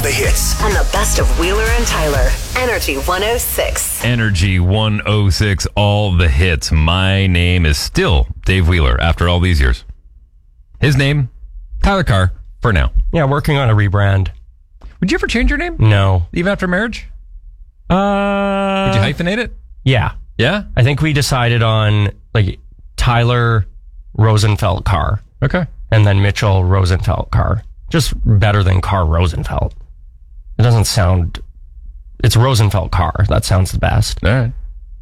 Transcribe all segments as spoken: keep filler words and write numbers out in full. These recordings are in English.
the hits. And the best of Wheeler and Tyler. Energy one oh six. Energy one oh six, all the hits. My name is still Dave Wheeler after all these years. His name, Tyler Carr, for now. Yeah, working on a rebrand. Would you ever change your name? No. Even after marriage? Uh, Would you hyphenate it? Yeah. Yeah? I think we decided on like Tyler Rosenfeld Carr. Okay. And then Mitchell Rosenfeld Carr. Just better than Carr Rosenfeld. It doesn't sound... It's Rosenfeld Carr. That sounds the best. All right.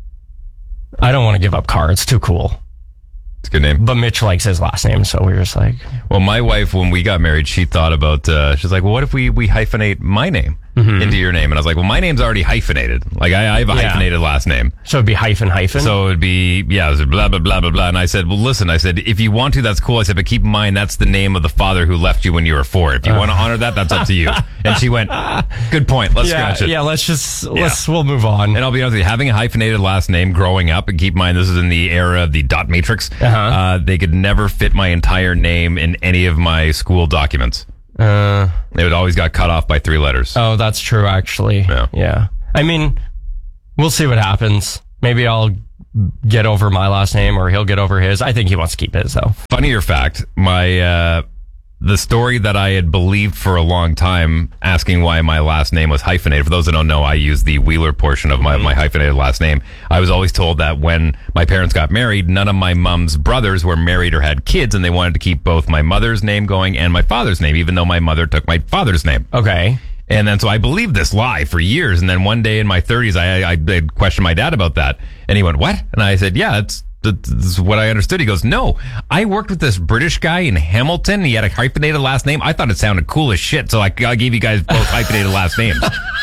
I don't want to give up Carr. It's too cool. It's a good name. But Mitch likes his last name, so we were just like... Well, my wife, when we got married, she thought about... Uh, she's like, well, what if we, we hyphenate my name mm-hmm. into your name? And I was like, well, my name's already hyphenated. Like, I, I have a Yeah. hyphenated last name. So it'd be hyphen hyphen? So it'd be, yeah, it was blah, blah, blah, blah, blah. And I said, well, listen, I said, if you want to, that's cool. I said, but keep in mind, that's the name of the father who left you when you were four. If you uh. want to honor that, that's up to you. And she went, good point. Let's yeah, scratch it. Yeah, let's just, let's, yeah. we'll move on. And I'll be honest with you, having a hyphenated last name growing up, and keep in mind, this is in the era of the dot matrix, uh-huh. uh, they could never fit my entire name in any of my school documents. Uh, It would always got cut off by three letters. Oh, that's true, actually. Yeah. Yeah. I mean, we'll see what happens. Maybe I'll get over my last name or he'll get over his. I think he wants to keep his, though. Funnier fact, my, uh, the story that I had believed for a long time, asking why my last name was hyphenated. For those that don't know, I use the Wheeler portion of my, mm-hmm. my hyphenated last name. I was always told that when my parents got married, none of my mom's brothers were married or had kids, and they wanted to keep both my mother's name going and my father's name, even though my mother took my father's name. Okay. And then so I believed this lie for years. And then one day in my thirties, I, I, I questioned my dad about that. And he went, what? And I said, yeah, it's, that's what I understood. He goes, no, I worked with this British guy in Hamilton. He had a hyphenated last name. I thought it sounded cool as shit. So I, I gave you guys both hyphenated last names.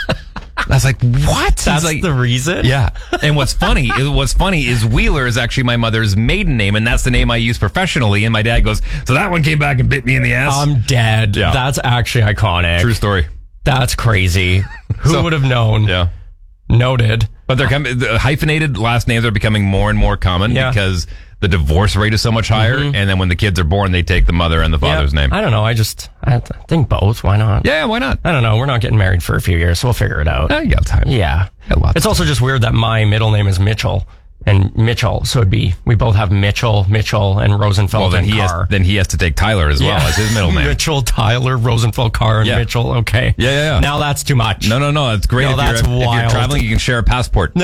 I was like, what? That's like, the reason? Yeah. And what's funny is what's funny is Wheeler is actually my mother's maiden name, and that's the name I use professionally. And my dad goes, so that one came back and bit me in the ass. I'm dead. Yeah. That's actually iconic. True story. That's crazy. Who So- would have known? Yeah. Noted. But they're coming, the hyphenated last names are becoming more and more common Yeah. because the divorce rate is so much higher. Mm-hmm. And then when the kids are born, they take the mother and the father's Yeah. name. I don't know. I just, I th- think both. Why not? Yeah, why not? I don't know. We're not getting married for a few years, so we'll figure it out. Uh, you got time. Yeah. Got lots It's of also just weird that my middle name is Mitchell and Mitchell. So it'd be, we both have Mitchell, Mitchell, and Rosenfeld Well, then and he Carr. has, then he has to take Tyler as well as his middle name. Mitchell, Tyler, Rosenfeld, Carr, and Yeah. Mitchell. Okay. Yeah, yeah, yeah. Now that's too much. No, no, no. It's great. No, if, that's you're, if you're wild. traveling, you can share a passport.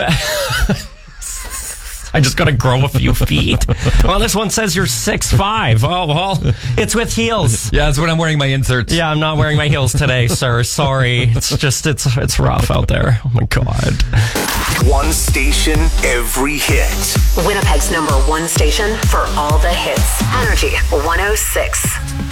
I just got to grow a few feet. Well, this one says you're six five. Oh, well, it's with heels. Yeah, that's when I'm wearing my inserts. Yeah, I'm not wearing my heels today, sir. Sorry. It's just, it's it's rough out there. Oh, my God. One station, every hit. Winnipeg's number one station for all the hits. Energy one oh six.